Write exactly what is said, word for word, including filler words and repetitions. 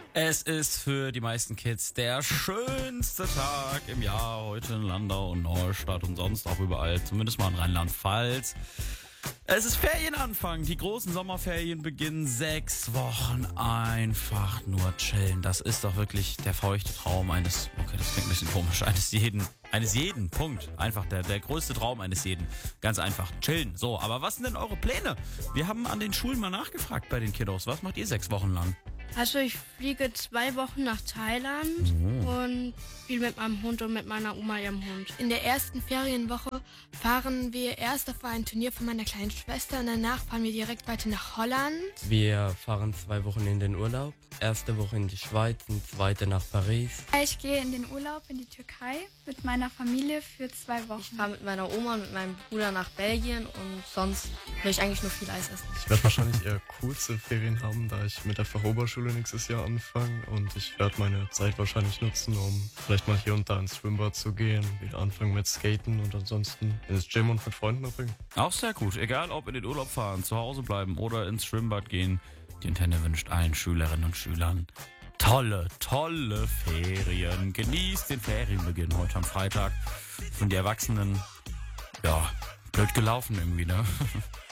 Es ist für die meisten Kids der schönste Tag im Jahr heute in Landau und Neustadt und sonst auch überall, zumindest mal in Rheinland-Pfalz. Es ist Ferienanfang, die großen Sommerferien beginnen, sechs Wochen einfach nur chillen. Das ist doch wirklich der feuchte Traum eines, okay, das klingt ein bisschen komisch, eines jeden, eines jeden, Punkt. Einfach der, der größte Traum eines jeden. Ganz einfach, chillen. So, aber was sind denn eure Pläne? Wir haben an den Schulen mal nachgefragt bei den Kiddos. Was macht ihr sechs Wochen lang? Also ich fliege zwei Wochen nach Thailand Oh. und spiele mit meinem Hund und mit meiner Oma ihrem Hund. In der ersten Ferienwoche fahren wir erst auf ein Turnier von meiner kleinen Schwester und danach fahren wir direkt weiter nach Holland. Wir fahren zwei Wochen in den Urlaub. Erste Woche in die Schweiz und zweite nach Paris. Ich gehe in den Urlaub in die Türkei mit meiner Familie für zwei Wochen. Ich fahre mit meiner Oma und mit meinem Bruder nach Belgien und sonst will ich eigentlich nur viel Eis essen. Ich werde wahrscheinlich eher kurze Ferien haben, da ich mit der Fachoberschule nächstes Jahr anfange, und ich werde meine Zeit wahrscheinlich nutzen, um vielleicht mal hier und da ins Schwimmbad zu gehen, wieder anfangen mit Skaten und ansonsten ins Gym und mit Freunden verbringen. Auch sehr gut. Egal, ob in den Urlaub fahren, zu Hause bleiben oder ins Schwimmbad gehen. Die Antenne wünscht allen Schülerinnen und Schülern tolle, tolle Ferien. Genießt den Ferienbeginn heute am Freitag. Von die Erwachsenen, ja, blöd gelaufen irgendwie, ne?